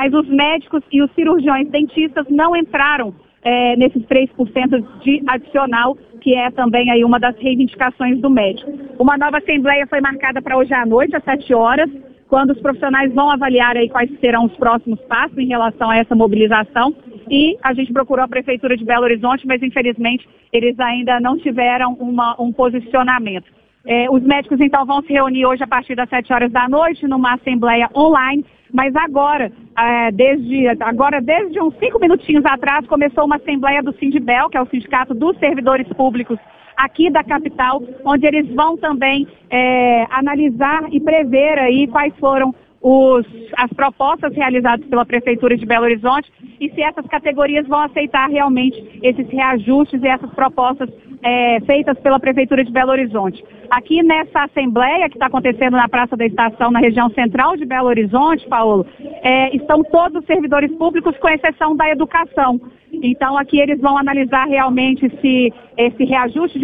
mas os médicos e os cirurgiões dentistas não entraram nesses 3% de adicional, que é também aí uma das reivindicações do médico. Uma nova assembleia foi marcada para hoje à noite, às 7 horas, quando os profissionais vão avaliar aí quais serão os próximos passos em relação a essa mobilização. E a gente procurou a Prefeitura de Belo Horizonte, mas infelizmente eles ainda não tiveram um posicionamento. Os médicos então vão se reunir hoje a partir das 7 horas da noite numa assembleia online, mas agora, desde uns 5 minutinhos atrás, começou uma assembleia do Sindibel, que é o Sindicato dos Servidores Públicos aqui da capital, onde eles vão também analisar e prever aí quais foram as propostas realizadas pela Prefeitura de Belo Horizonte e se essas categorias vão aceitar realmente esses reajustes e essas propostas feitas pela Prefeitura de Belo Horizonte. Aqui nessa assembleia que está acontecendo na Praça da Estação, na região central de Belo Horizonte, Paulo, estão todos os servidores públicos, com exceção da educação. Então, aqui eles vão analisar realmente se esse reajuste de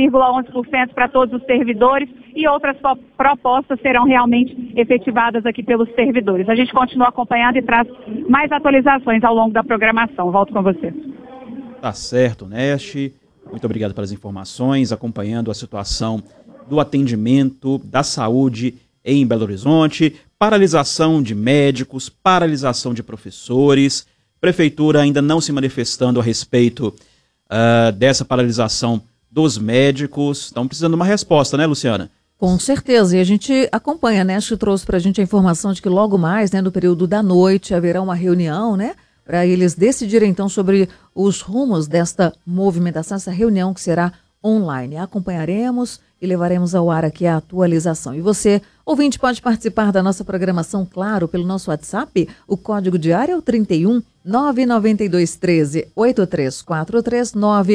4,11% para todos os servidores e outras propostas serão realmente efetivadas aqui pelos servidores. A gente continua acompanhando e traz mais atualizações ao longo da programação. Volto com você. Tá certo, Neste. Muito obrigado pelas informações, acompanhando a situação do atendimento, da saúde em Belo Horizonte, paralisação de médicos, paralisação de professores, Prefeitura ainda não se manifestando a respeito dessa paralisação dos médicos. Estão precisando de uma resposta, né, Luciana? Com certeza, e a gente acompanha, né? Acho que trouxe para a gente a informação de que logo mais, né, no período da noite, haverá uma reunião, né? Para eles decidirem, então, sobre os rumos desta movimentação, essa reunião que será online. Acompanharemos e levaremos ao ar aqui a atualização. E você, ouvinte, pode participar da nossa programação, claro, pelo nosso WhatsApp. O código de área é o 31 992 13 8343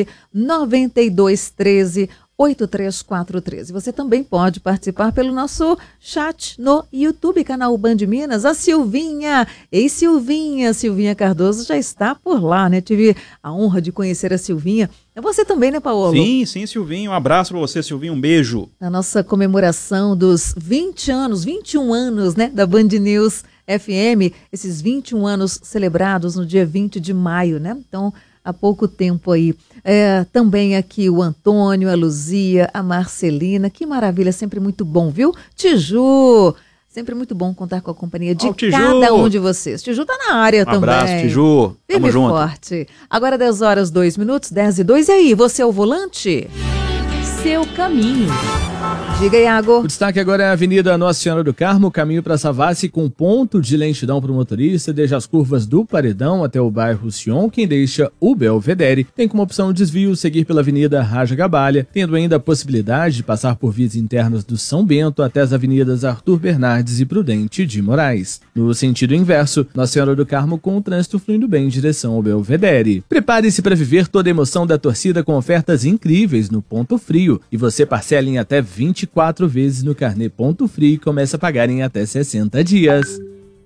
992 13 8343. Você também pode participar pelo nosso chat no YouTube, canal Band Minas. A Silvinha, Silvinha Cardoso já está por lá, né? Tive a honra de conhecer a Silvinha. É você também, né, Paulo? Sim, Silvinho. Um abraço para você, Silvinho. Um beijo. Na nossa comemoração dos 21 anos, né, da Band News FM, esses 21 anos celebrados no dia 20 de maio, né? Então, há pouco tempo aí. Também aqui o Antônio, a Luzia, a Marcelina. Que maravilha, sempre muito bom, viu? Tiju, sempre muito bom contar com a companhia de cada um de vocês. Tiju tá na área também. Um abraço, Tiju. Tamo junto. Forte. Agora 10 horas, 2 minutos, 10 e 2. E aí, você é o volante? Seu caminho. Diga, Iago. O destaque agora é a Avenida Nossa Senhora do Carmo, caminho para Savassi, com ponto de lentidão para o motorista, desde as curvas do Paredão até o bairro Sion. Quem deixa o Belvedere tem como opção o desvio seguir pela Avenida Raja Gabalha, tendo ainda a possibilidade de passar por vias internas do São Bento até as avenidas Arthur Bernardes e Prudente de Moraes. No sentido inverso, Nossa Senhora do Carmo com o trânsito fluindo bem em direção ao Belvedere. Prepare-se para viver toda a emoção da torcida com ofertas incríveis no Ponto Frio, e você parcela em até 24 vezes no carnê Ponto Frio e começa a pagar em até 60 dias.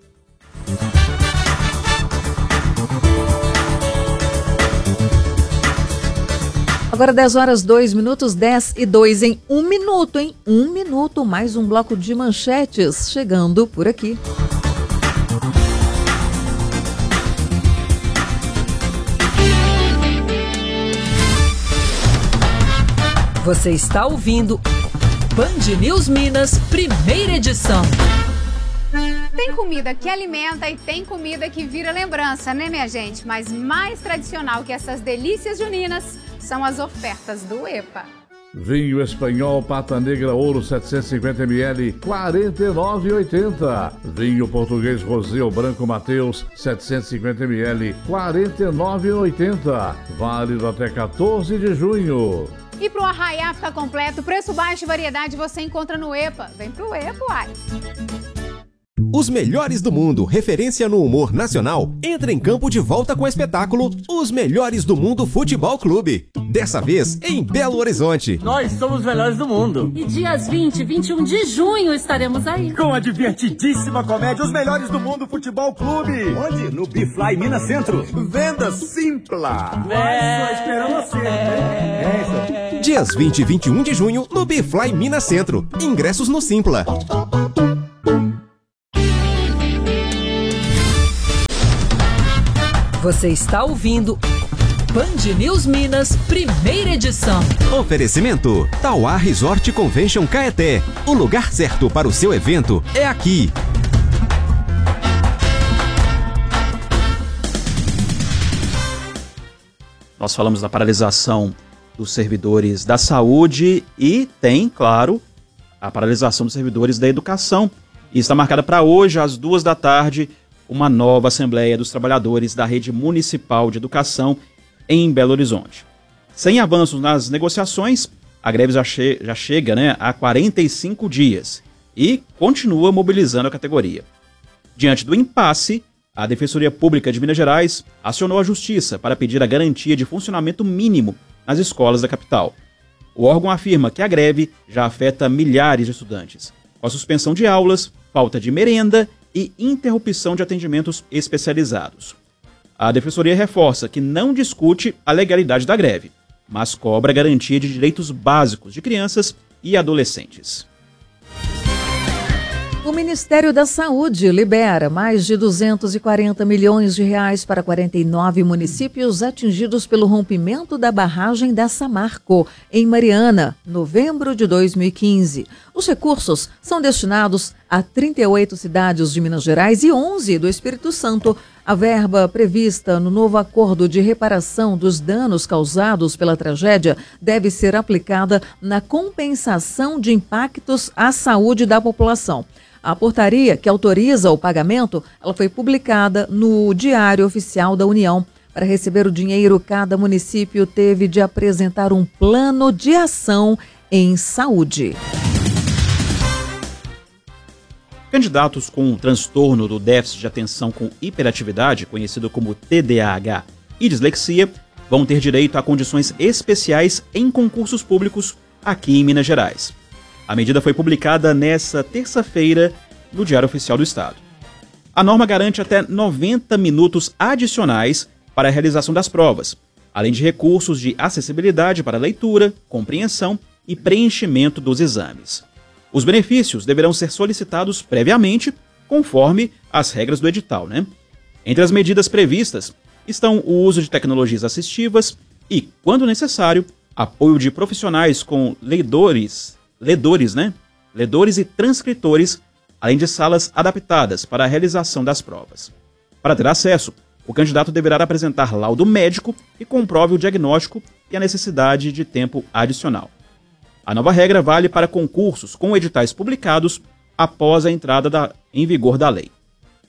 Agora 10 horas, 2 minutos, 10 e 2 em 1 minuto, hein? 1 minuto, mais um bloco de manchetes chegando por aqui. Você está ouvindo Band News Minas, primeira edição. Tem comida que alimenta e tem comida que vira lembrança, né, minha gente? Mas mais tradicional que essas delícias juninas são as ofertas do EPA. Vinho espanhol Pata Negra Ouro 750 ml, R$ 49,80. Vinho português Rosé ou Branco Mateus 750 ml, R$ 49,80. Válido até 14 de junho. E pro arraiá ficar completo, preço baixo e variedade você encontra no EPA. Vem pro EPA, uai. Os melhores do mundo, referência no humor nacional, entra em campo de volta com o espetáculo Os Melhores do Mundo Futebol Clube. Dessa vez, em Belo Horizonte. Nós somos os melhores do mundo. E dias 20 e 21 de junho estaremos aí. Com a divertidíssima comédia Os Melhores do Mundo Futebol Clube. Onde? No Bifly Minas Centro. Venda Simpla. Só esperando você. Dias 20 e 21 de junho, no Bifly Minas Centro. Ingressos no Simpla. Você está ouvindo Band News Minas, primeira edição. Oferecimento Tauá Resort Convention Caeté. O lugar certo para o seu evento é aqui. Nós falamos da paralisação dos servidores da saúde e tem, claro, a paralisação dos servidores da educação. E está marcada para hoje, às 2h, uma nova Assembleia dos Trabalhadores da Rede Municipal de Educação em Belo Horizonte. Sem avanços nas negociações, a greve já chega, a 45 dias e continua mobilizando a categoria. Diante do impasse, a Defensoria Pública de Minas Gerais acionou a Justiça para pedir a garantia de funcionamento mínimo nas escolas da capital. O órgão afirma que a greve já afeta milhares de estudantes, com a suspensão de aulas, falta de merenda e interrupção de atendimentos especializados. A Defensoria reforça que não discute a legalidade da greve, mas cobra a garantia de direitos básicos de crianças e adolescentes. O Ministério da Saúde libera mais de 240 milhões de reais para 49 municípios atingidos pelo rompimento da barragem da Samarco, em Mariana, novembro de 2015. Os recursos são destinados a 38 cidades de Minas Gerais e 11 do Espírito Santo. A verba prevista no novo acordo de reparação dos danos causados pela tragédia deve ser aplicada na compensação de impactos à saúde da população. A portaria que autoriza o pagamento, ela foi publicada no Diário Oficial da União. Para receber o dinheiro, cada município teve de apresentar um plano de ação em saúde. Candidatos com transtorno do déficit de atenção com hiperatividade, conhecido como TDAH, e dislexia, vão ter direito a condições especiais em concursos públicos aqui em Minas Gerais. A medida foi publicada nesta terça-feira no Diário Oficial do Estado. A norma garante até 90 minutos adicionais para a realização das provas, além de recursos de acessibilidade para leitura, compreensão e preenchimento dos exames. Os benefícios deverão ser solicitados previamente, conforme as regras do edital, Entre as medidas previstas estão o uso de tecnologias assistivas e, quando necessário, apoio de profissionais com ledores e transcritores, além de salas adaptadas para a realização das provas. Para ter acesso, o candidato deverá apresentar laudo médico que comprove o diagnóstico e a necessidade de tempo adicional. A nova regra vale para concursos com editais publicados após a entrada em vigor da lei.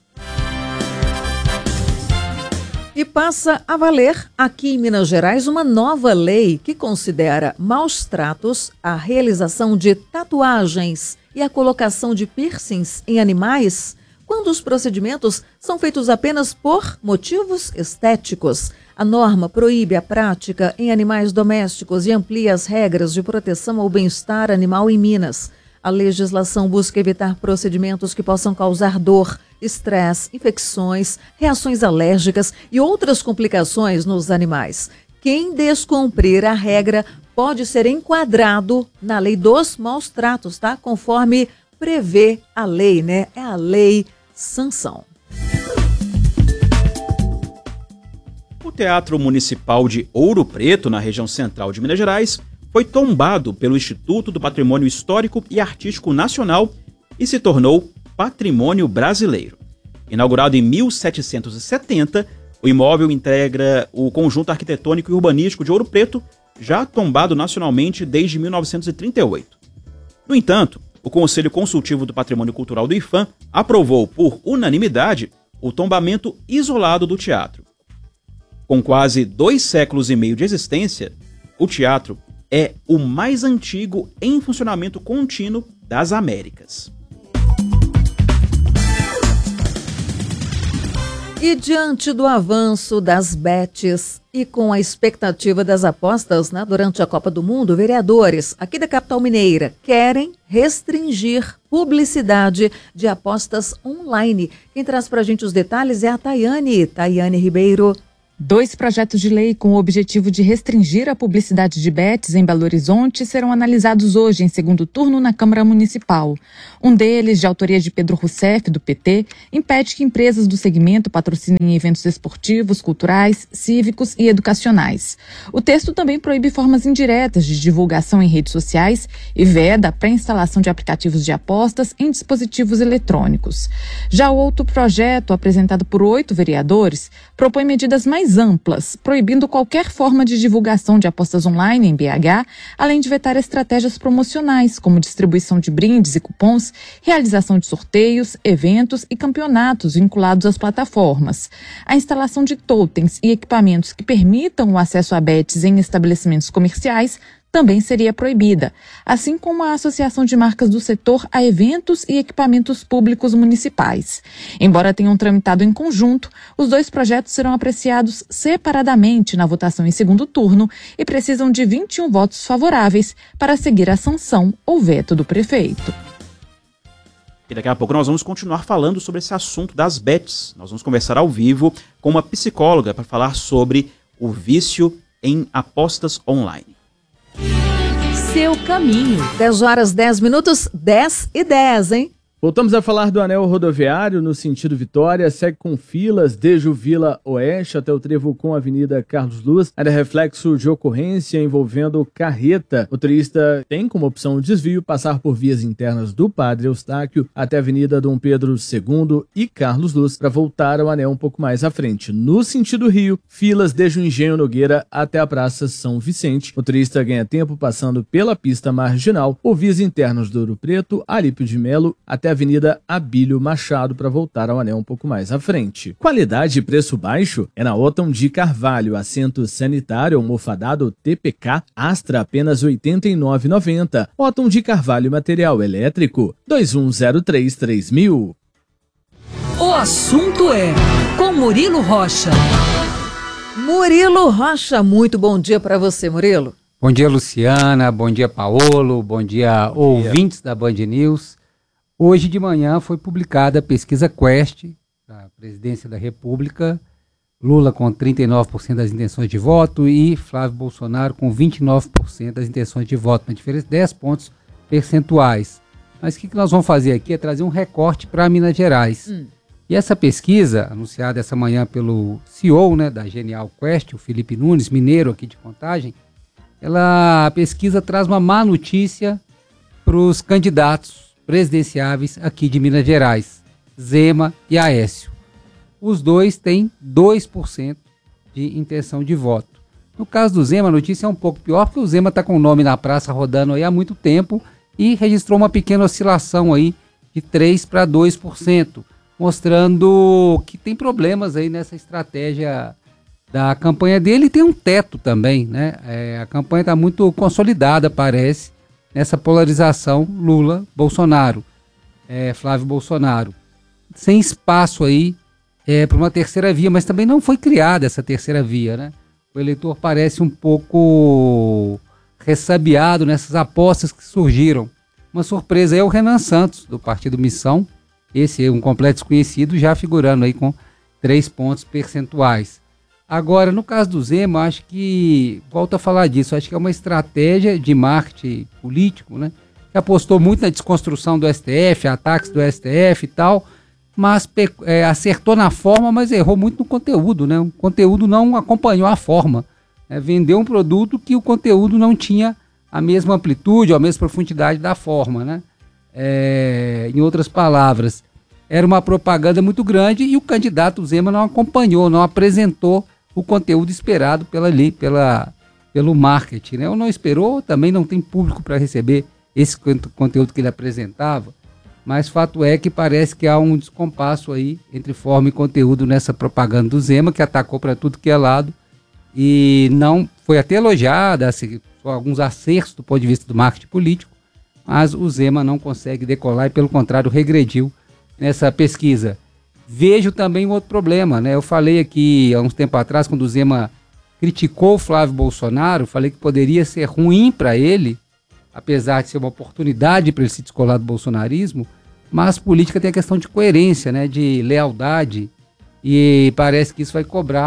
E passa a valer aqui em Minas Gerais uma nova lei que considera maus tratos a realização de tatuagens e a colocação de piercings em animais quando os procedimentos são feitos apenas por motivos estéticos. A norma proíbe a prática em animais domésticos e amplia as regras de proteção ao bem-estar animal em Minas. A legislação busca evitar procedimentos que possam causar dor, estresse, infecções, reações alérgicas e outras complicações nos animais. Quem descumprir a regra pode ser enquadrado na lei dos maus tratos, conforme prevê a lei, É a lei sanção. O Teatro Municipal de Ouro Preto, na região central de Minas Gerais, foi tombado pelo Instituto do Patrimônio Histórico e Artístico Nacional e se tornou Patrimônio Brasileiro. Inaugurado em 1770, o imóvel integra o conjunto arquitetônico e urbanístico de Ouro Preto, já tombado nacionalmente desde 1938. No entanto, o Conselho Consultivo do Patrimônio Cultural do IPHAN aprovou por unanimidade o tombamento isolado do teatro. Com quase 2 séculos e meio de existência, o teatro é o mais antigo em funcionamento contínuo das Américas. E diante do avanço das bets e com a expectativa das apostas durante a Copa do Mundo, vereadores aqui da capital mineira querem restringir publicidade de apostas online. Quem traz pra gente os detalhes é a Tayane Ribeiro. 2 projetos de lei com o objetivo de restringir a publicidade de bets em Belo Horizonte serão analisados hoje em segundo turno na Câmara Municipal. Um deles, de autoria de Pedro Rousseff, do PT, impede que empresas do segmento patrocinem eventos esportivos, culturais, cívicos e educacionais. O texto também proíbe formas indiretas de divulgação em redes sociais e veda a pré-instalação de aplicativos de apostas em dispositivos eletrônicos. Já o outro projeto, apresentado por 8 vereadores, propõe medidas mais amplas, proibindo qualquer forma de divulgação de apostas online em BH, além de vetar estratégias promocionais, como distribuição de brindes e cupons, realização de sorteios, eventos e campeonatos vinculados às plataformas. A instalação de totens e equipamentos que permitam o acesso a bets em estabelecimentos comerciais também seria proibida, assim como a associação de marcas do setor a eventos e equipamentos públicos municipais. Embora tenham tramitado em conjunto, os 2 projetos serão apreciados separadamente na votação em segundo turno e precisam de 21 votos favoráveis para seguir a sanção ou veto do prefeito. E daqui a pouco nós vamos continuar falando sobre esse assunto das bets. Nós vamos conversar ao vivo com uma psicóloga para falar sobre o vício em apostas online. Seu caminho. 10h10, 10h10, hein? Voltamos a falar do anel rodoviário no sentido Vitória, segue com filas desde o Vila Oeste até o trevo com a Avenida Carlos Luz. Era reflexo de ocorrência envolvendo carreta. O motorista tem como opção o desvio passar por vias internas do Padre Eustáquio até a Avenida Dom Pedro II e Carlos Luz para voltar ao anel um pouco mais à frente. No sentido Rio, filas desde o Engenho Nogueira até a Praça São Vicente. O motorista ganha tempo passando pela pista marginal ou vias internas do Ouro Preto, Alípio de Melo até a Avenida Abílio Machado para voltar ao anel um pouco mais à frente. Qualidade e preço baixo é na Otton de Carvalho, assento sanitário almofadado TPK Astra apenas R$ 89,90. Otton de Carvalho material elétrico 21033000. O assunto é com Murilo Rocha. Murilo Rocha, muito bom dia para você, Murilo. Bom dia, Luciana, bom dia, Paolo, bom dia, ouvintes da Band News. Hoje de manhã foi publicada a pesquisa Quest, da Presidência da República, Lula com 39% das intenções de voto e Flávio Bolsonaro com 29% das intenções de voto, uma diferença de 10 pontos percentuais. Mas o que nós vamos fazer aqui é trazer um recorte para Minas Gerais. E essa pesquisa, anunciada essa manhã pelo CEO, né, da Genial Quest, o Felipe Nunes, mineiro aqui de Contagem, a pesquisa traz uma má notícia para os candidatos presidenciáveis aqui de Minas Gerais, Zema e Aécio. Os dois têm 2% de intenção de voto. No caso do Zema, a notícia é um pouco pior, porque o Zema está com o nome na praça rodando aí há muito tempo e registrou uma pequena oscilação aí de 3% para 2%, mostrando que tem problemas aí nessa estratégia da campanha dele e tem um teto também, né? A campanha está muito consolidada, parece, nessa polarização Lula-Bolsonaro, Flávio Bolsonaro, sem espaço aí para uma terceira via, mas também não foi criada essa terceira via, né? O eleitor parece um pouco ressabiado nessas apostas que surgiram. Uma surpresa é o Renan Santos, do Partido Missão, esse é um completo desconhecido, já figurando aí com 3 pontos percentuais. Agora, no caso do Zema, acho que, volto a falar disso, acho que é uma estratégia de marketing político, né? Que apostou muito na desconstrução do STF, ataques do STF e tal, mas acertou na forma, mas errou muito no conteúdo, né? O conteúdo não acompanhou a forma. Vendeu um produto que o conteúdo não tinha a mesma amplitude ou a mesma profundidade da forma, né? Em outras palavras, era uma propaganda muito grande e o candidato Zema não acompanhou, não apresentou o conteúdo esperado pelo marketing, né? Ou não esperou, também não tem público para receber esse conteúdo que ele apresentava, mas fato é que parece que há um descompasso aí entre forma e conteúdo nessa propaganda do Zema, que atacou para tudo que é lado e não foi até elogiada, alguns acertos do ponto de vista do marketing político, mas o Zema não consegue decolar e, pelo contrário, regrediu nessa pesquisa. Vejo também um outro problema, né? Eu falei aqui há uns tempos atrás, quando o Zema criticou o Flávio Bolsonaro, falei que poderia ser ruim para ele, apesar de ser uma oportunidade para ele se descolar do bolsonarismo, mas política tem a questão de coerência, né? De lealdade, e parece que isso vai cobrar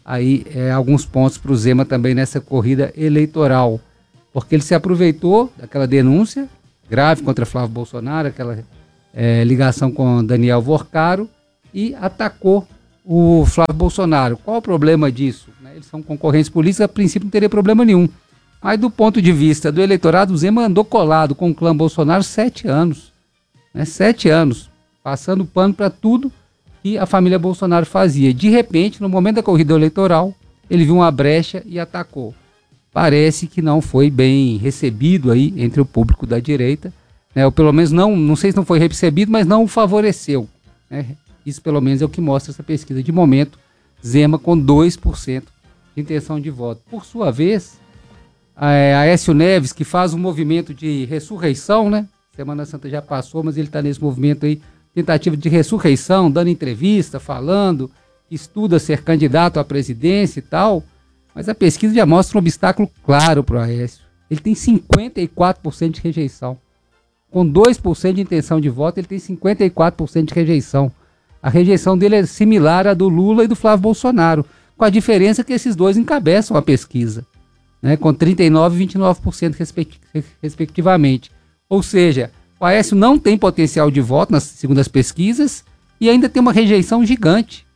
aí alguns pontos para o Zema também nessa corrida eleitoral, porque ele se aproveitou daquela denúncia grave contra Flávio Bolsonaro, aquela ligação com Daniel Vorcaro, e atacou o Flávio Bolsonaro. Qual o problema disso? Eles são concorrentes políticos, a princípio não teria problema nenhum. Mas do ponto de vista do eleitorado, o Zema andou colado com o clã Bolsonaro 7 anos. 7 anos, passando pano para tudo que a família Bolsonaro fazia. De repente, no momento da corrida eleitoral, ele viu uma brecha e atacou. Parece que não foi bem recebido aí entre o público da direita, ou pelo menos não sei se não foi recebido, mas não o favoreceu. Isso pelo menos é o que mostra essa pesquisa. De momento, Zema com 2% de intenção de voto. Por sua vez, Aécio Neves, que faz um movimento de ressurreição, Semana Santa já passou, mas ele está nesse movimento aí, tentativa de ressurreição, dando entrevista, falando, estuda ser candidato à presidência e tal, mas a pesquisa já mostra um obstáculo claro para o Aécio. Ele tem 54% de rejeição. Com 2% de intenção de voto, ele tem 54% de rejeição. A rejeição dele é similar à do Lula e do Flávio Bolsonaro, com a diferença que esses dois encabeçam a pesquisa, com 39% e 29% respectivamente. Ou seja, o Aécio não tem potencial de voto, segundo as pesquisas, e ainda tem uma rejeição gigante.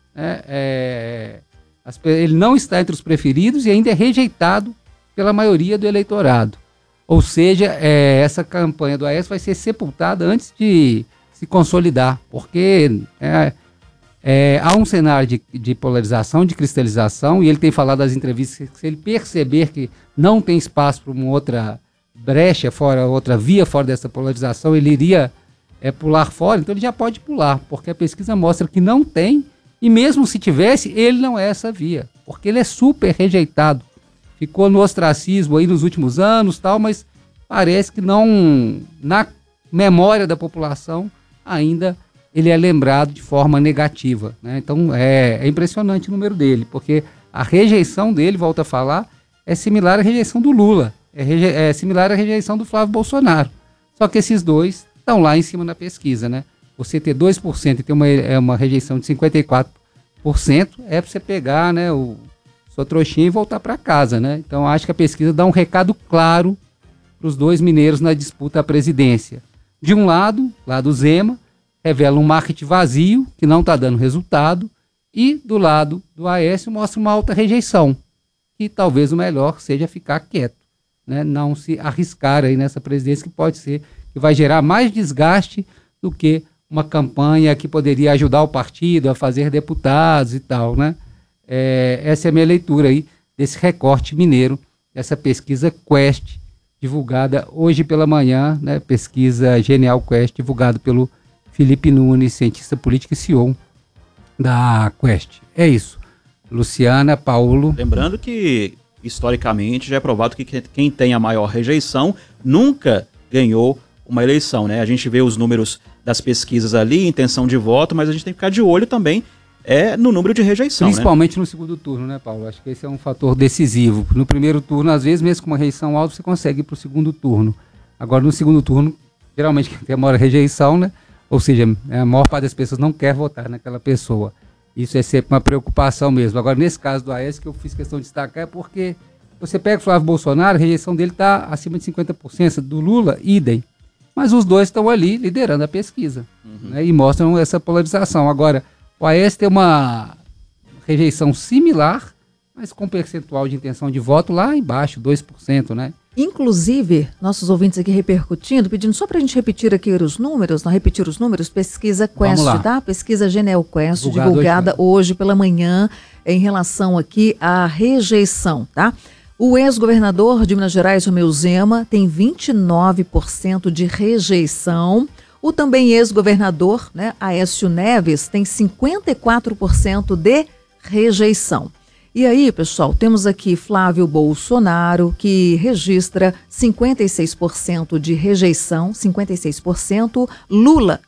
Ele não está entre os preferidos e ainda é rejeitado pela maioria do eleitorado. Ou seja, essa campanha do Aécio vai ser sepultada antes de se consolidar, porque há um cenário de polarização, de cristalização, e ele tem falado nas entrevistas que se ele perceber que não tem espaço para uma outra brecha, outra via fora dessa polarização, ele iria pular fora, então ele já pode pular, porque a pesquisa mostra que não tem, e mesmo se tivesse, ele não é essa via, porque ele é super rejeitado. Ficou no ostracismo aí nos últimos anos, mas parece que não, na memória da população, ainda ele é lembrado de forma negativa. Então é impressionante o número dele, porque a rejeição dele, volto a falar, é similar à rejeição do Lula, é similar à rejeição do Flávio Bolsonaro. Só que esses dois estão lá em cima na pesquisa. Você ter 2% e ter uma rejeição de 54%, é para você pegar sua trouxinha e voltar para casa. Então acho que a pesquisa dá um recado claro para os dois mineiros na disputa à presidência. De um lado Zema, revela um marketing vazio, que não está dando resultado, e do lado do Aécio mostra uma alta rejeição, e talvez o melhor seja ficar quieto, não se arriscar aí nessa presidência, que pode ser que vai gerar mais desgaste do que uma campanha que poderia ajudar o partido a fazer deputados e tal. Essa é a minha leitura aí desse recorte mineiro, dessa pesquisa Quest, divulgada hoje pela manhã, pesquisa Genial Quest, divulgada pelo Felipe Nunes, cientista político e CEO da Quest. É isso. Luciana, Paulo. Lembrando que, historicamente, já é provado que quem tem a maior rejeição nunca ganhou uma eleição. A gente vê os números das pesquisas ali, intenção de voto, mas a gente tem que ficar de olho também no número de rejeição. Principalmente no segundo turno, Paulo? Acho que esse é um fator decisivo. No primeiro turno, às vezes, mesmo com uma rejeição alta, você consegue ir para o segundo turno. Agora, no segundo turno, geralmente quem tem a maior rejeição, ou seja, a maior parte das pessoas não quer votar naquela pessoa. Isso é sempre uma preocupação mesmo. Agora, nesse caso do Aécio, que eu fiz questão de destacar, é porque você pega o Flávio Bolsonaro, a rejeição dele está acima de 50%, do Lula, idem. Mas os dois estão ali liderando a pesquisa, e mostram essa polarização. Agora, o Aécio tem uma rejeição similar, mas com percentual de intenção de voto lá embaixo, 2%, Inclusive, nossos ouvintes aqui repercutindo, pedindo só para a gente repetir aqui os números, pesquisa Quest, tá? Pesquisa Genial Quest, divulgada hoje pela manhã, em relação aqui à rejeição, tá? O ex-governador de Minas Gerais, Romeu Zema, tem 29% de rejeição. O também ex-governador, Aécio Neves, tem 54% de rejeição. E aí, pessoal, temos aqui Flávio Bolsonaro, que registra 56% de rejeição, 56%. Lula,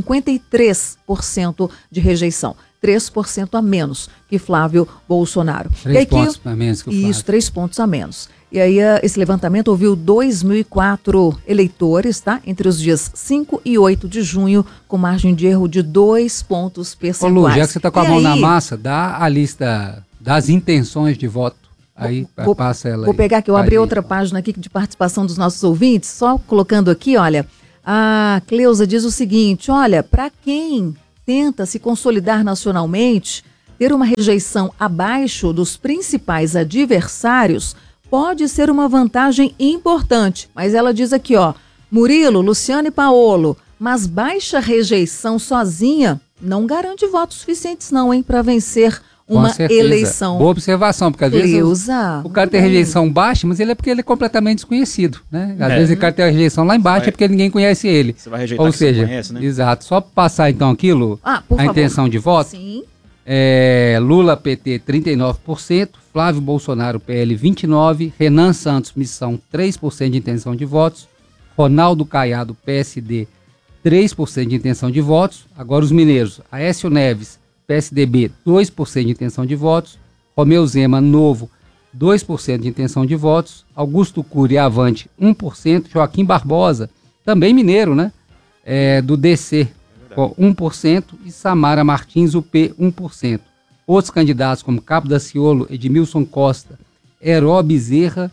53% de rejeição. 3% a menos que Flávio Bolsonaro. 3 pontos a menos que o Flávio. Isso, 3 pontos a menos. E aí, esse levantamento ouviu 2.004 eleitores, tá? Entre os dias 5 e 8 de junho, com margem de erro de 2 pontos percentuais. Ô Lu, já que você está com a mão na massa, dá a lista das intenções de voto. Aí passa ela. Vou aí, pegar aqui, eu abri outra página aqui de participação dos nossos ouvintes, só colocando aqui, olha, a Cleusa diz o seguinte, olha, para quem tenta se consolidar nacionalmente, ter uma rejeição abaixo dos principais adversários pode ser uma vantagem importante. Mas ela diz aqui, ó, Murilo, Luciano e Paolo, mas baixa rejeição sozinha não garante votos suficientes não, hein, para vencer uma eleição. Boa observação, porque às vezes o cara tem rejeição baixa, mas ele é porque ele é completamente desconhecido, né? Às vezes o cara tem a rejeição lá embaixo, é porque ninguém conhece ele. Você vai rejeitar ou seja, você conhece, né? Exato. Só passar então aquilo, a intenção de voto. Sim. Lula, PT, 39%, Flávio Bolsonaro, PL, 29%, Renan Santos, Missão, 3% de intenção de votos, Ronaldo Caiado, PSD, 3% de intenção de votos. Agora os mineiros, Aécio Neves, PSDB, 2% de intenção de votos, Romeu Zema, Novo, 2% de intenção de votos, Augusto Cury, Avante, 1%, Joaquim Barbosa, também mineiro, né? Do DC, com 1%, e Samara Martins, UP, 1%. Outros candidatos como Cabo Daciolo, Edmilson Costa, Heró Bezerra,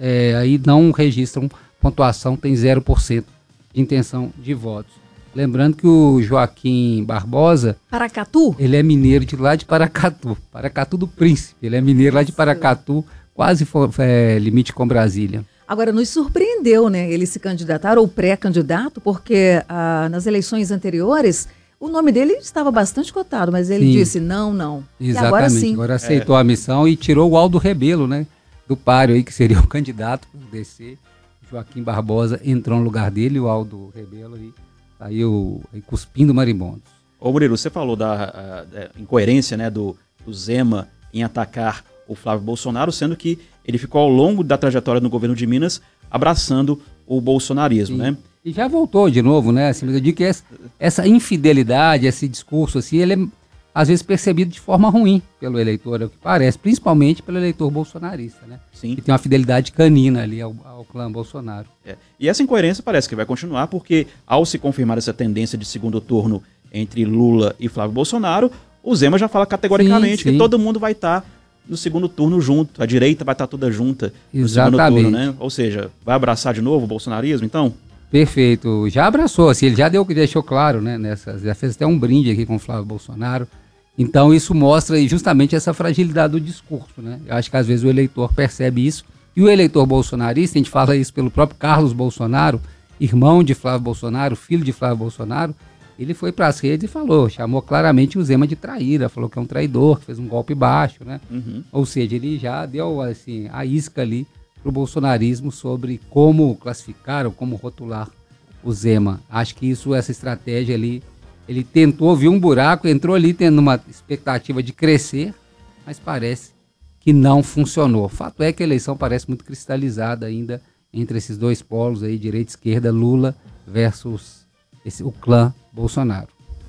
aí não registram pontuação, tem 0% de intenção de votos. Lembrando que o Joaquim Barbosa... Paracatu? Ele é mineiro de lá de Paracatu. Paracatu do Príncipe. Ele é mineiro lá de Paracatu, quase limite com Brasília. Agora, nos surpreendeu, né, ele se candidatar ou pré-candidato, porque nas eleições anteriores o nome dele estava bastante cotado, mas ele disse não. Exatamente. E agora sim. Agora aceitou a missão e tirou o Aldo Rebelo, né, do páreo aí, que seria o candidato do DC. Joaquim Barbosa entrou no lugar dele, o Aldo Rebelo aí. Saiu cuspindo marimbondos. Ô Murilo, você falou da incoerência, né, do Zema em atacar o Flávio Bolsonaro, sendo que ele ficou ao longo da trajetória no governo de Minas abraçando o bolsonarismo, né? E já voltou de novo, né? Assim, eu digo que essa infidelidade, esse discurso, assim, ele é às vezes percebido de forma ruim pelo eleitor, é o que parece, principalmente pelo eleitor bolsonarista, né? Sim. Que tem uma fidelidade canina ali ao clã Bolsonaro. E essa incoerência parece que vai continuar, porque ao se confirmar essa tendência de segundo turno entre Lula e Flávio Bolsonaro, o Zema já fala categoricamente que todo mundo vai estar no segundo turno junto, a direita vai estar toda junta no segundo turno, né? Ou seja, vai abraçar de novo o bolsonarismo, então? Perfeito, já abraçou, assim, ele já deixou claro, né, já fez até um brinde aqui com o Flávio Bolsonaro. Então isso mostra justamente essa fragilidade do discurso, né? Eu acho que às vezes o eleitor percebe isso. E o eleitor bolsonarista, a gente fala isso pelo próprio Carlos Bolsonaro, irmão de Flávio Bolsonaro, filho de Flávio Bolsonaro, ele foi para as redes e chamou claramente o Zema de traíra, falou que é um traidor, que fez um golpe baixo, né? Uhum. Ou seja, ele já deu assim, a isca ali para o bolsonarismo sobre como classificar ou como rotular o Zema. Acho que essa estratégia ali, ele tentou, viu um buraco, entrou ali tendo uma expectativa de crescer, mas parece que não funcionou. O fato é que a eleição parece muito cristalizada ainda entre esses dois polos aí, direita e esquerda, Lula versus o clã Bolsonaro.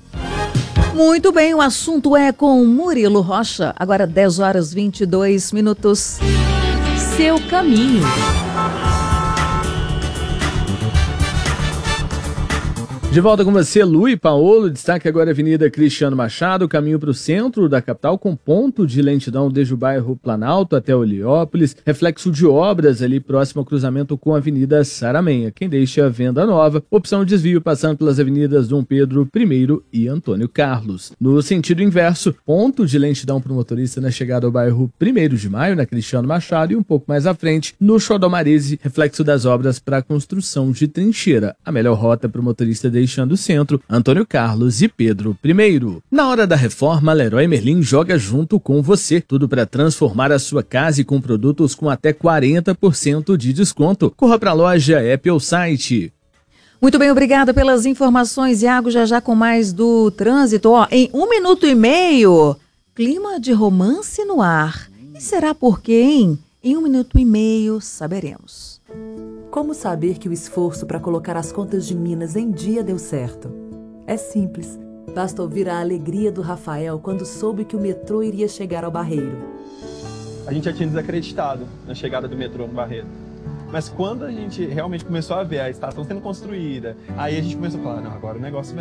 Muito bem, o assunto é com Murilo Rocha. Agora 10h22. Seu caminho. De volta com você, Lu e Paolo. Destaque agora a Avenida Cristiano Machado, caminho para o centro da capital, com ponto de lentidão desde o bairro Planalto até Heliópolis. Reflexo de obras ali próximo ao cruzamento com a Avenida Saramenha. Quem deixa a Venda Nova, opção de desvio passando pelas avenidas Dom Pedro I e Antônio Carlos. No sentido inverso, ponto de lentidão para o motorista na chegada ao bairro 1º de Maio, na Cristiano Machado, e um pouco mais à frente, no Xodomarese, reflexo das obras para a construção de trincheira. A melhor rota para o motorista deixando o centro, Antônio Carlos e Pedro I. Na hora da reforma, Leroy Merlin joga junto com você. Tudo para transformar a sua casa e com produtos com até 40% de desconto. Corra para a loja, app ou site. Muito bem, obrigada pelas informações, Iago. Já com mais do trânsito. Em 1 minuto e meio, clima de romance no ar. E será por quê, hein? Em 1 minuto e meio, saberemos. Como saber que o esforço para colocar as contas de Minas em dia deu certo? É simples. Basta ouvir a alegria do Rafael quando soube que o metrô iria chegar ao Barreiro. A gente já tinha desacreditado na chegada do metrô no Barreiro. Mas quando a gente realmente começou a ver a estação sendo construída, aí a gente começou a falar, não, agora o negócio vem.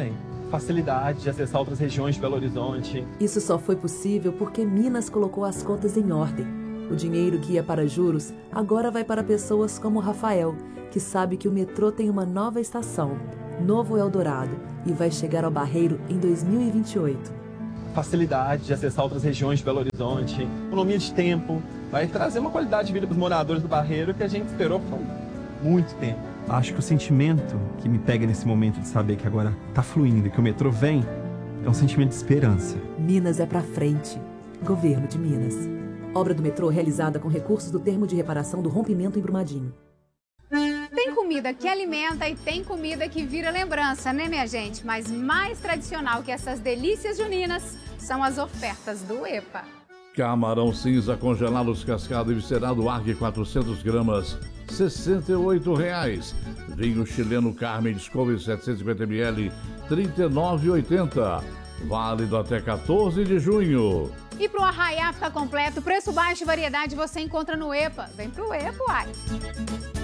facilidade de acessar outras regiões de Belo Horizonte. Isso só foi possível porque Minas colocou as contas em ordem. O dinheiro que ia para juros agora vai para pessoas como Rafael, que sabe que o metrô tem uma nova estação, Novo Eldorado, e vai chegar ao Barreiro em 2028. Facilidade de acessar outras regiões de Belo Horizonte, economia de tempo, vai trazer uma qualidade de vida para os moradores do Barreiro que a gente esperou por muito tempo. Acho que o sentimento que me pega nesse momento de saber que agora tá fluindo e que o metrô vem é um sentimento de esperança. Minas é pra frente. Governo de Minas. Obra do metrô realizada com recursos do termo de reparação do rompimento em Brumadinho. Tem comida que alimenta e tem comida que vira lembrança, né, minha gente? Mas mais tradicional que essas delícias juninas são as ofertas do EPA. Camarão cinza congelado descascado e viscerado Arque 400 gramas, R$ 68,00. Vinho chileno Carmen Discovery 750 ml, R$ 39,80. Válido até 14 de junho. E pro arraiá ficar completo, preço baixo e variedade você encontra no EPA. Vem pro EPA, uai!